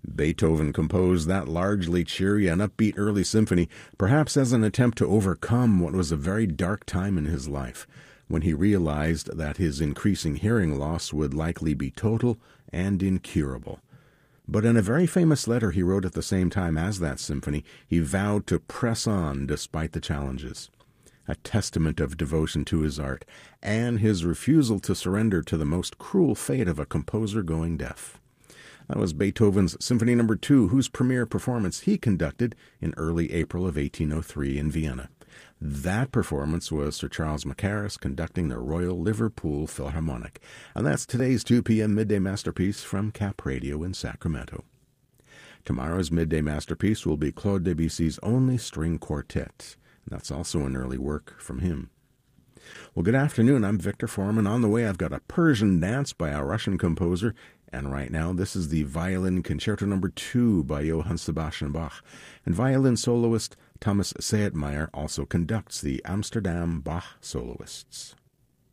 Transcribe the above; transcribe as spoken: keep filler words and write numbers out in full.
Beethoven composed that largely cheery and upbeat early symphony, perhaps as an attempt to overcome what was a very dark time in his life, when he realized that his increasing hearing loss would likely be total and incurable. But in a very famous letter he wrote at the same time as that symphony, he vowed to press on despite the challenges. A testament of devotion to his art, and his refusal to surrender to the most cruel fate of a composer going deaf. That was Beethoven's Symphony Number two, whose premiere performance he conducted in early April of eighteen oh three in Vienna. That performance was Sir Charles Mackerras conducting the Royal Liverpool Philharmonic. And that's today's two p.m. Midday Masterpiece from Cap Radio in Sacramento. Tomorrow's Midday Masterpiece will be Claude Debussy's Only String Quartet. That's also an early work from him. Well, good afternoon. I'm Victor Foreman. On the way, I've got a Persian dance by a Russian composer. And right now, this is the Violin Concerto Number two by Johann Sebastian Bach. And violin soloist Thomas Seidmeier also conducts the Amsterdam Bach Soloists.